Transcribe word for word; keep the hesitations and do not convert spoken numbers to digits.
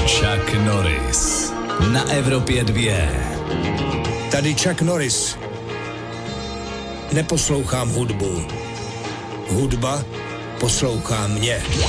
Chuck Norris na Evropě dva. Tady Chuck Norris. Neposlouchám hudbu. Hudba poslouchá mě.